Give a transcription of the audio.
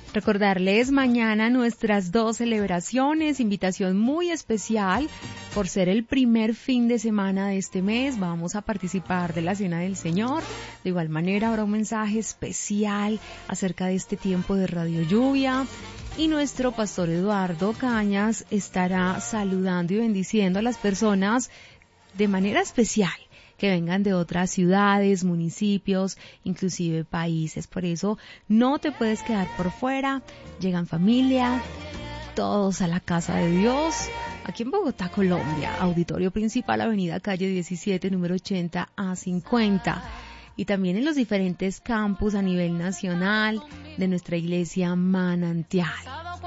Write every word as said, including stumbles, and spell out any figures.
Recordarles mañana nuestras dos celebraciones, invitación muy especial por ser el primer fin de semana de este mes. Vamos a participar de la Cena del Señor. De igual manera habrá un mensaje especial acerca de este tiempo de Radio Lluvia. Y nuestro pastor Eduardo Cañas estará saludando y bendiciendo a las personas de manera especial que vengan de otras ciudades, municipios, inclusive países. Por eso no te puedes quedar por fuera. Llegan familia, todos a la casa de Dios, aquí en Bogotá, Colombia. Auditorio principal, avenida calle diecisiete, número ochenta a cincuenta. Y también en los diferentes campus a nivel nacional de nuestra iglesia Manantial.